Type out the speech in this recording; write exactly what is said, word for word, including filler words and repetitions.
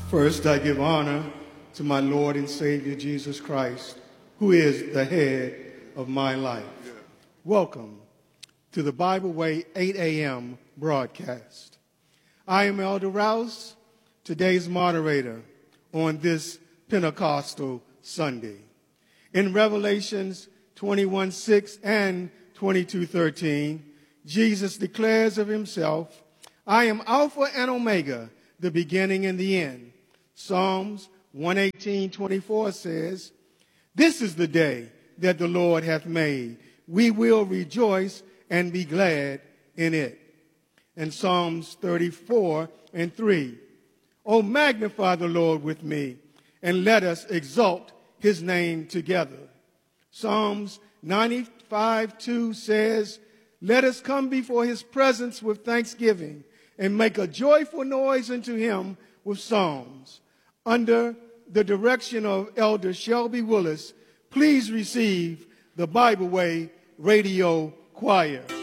First, I give honor to my Lord and Savior Jesus Christ, who is the head of my life. Yeah. Welcome to the Bible Way eight a.m. broadcast. I am Elder Rouse, today's moderator on this Pentecostal Sunday. In Revelations twenty-one six and twenty-two thirteen, Jesus declares of himself, I am Alpha and Omega, the beginning and the end. Psalms one eighteen twenty-four says, this is the day that the Lord hath made. We will rejoice and be glad in it. And Psalms thirty-four and three, oh, magnify the Lord with me, and let us exalt his name together. Psalms ninety-five two says, let us come before his presence with thanksgiving and make a joyful noise unto him with psalms. Under the direction of Elder Shelby Willis, please receive the Bible Way Radio Choir.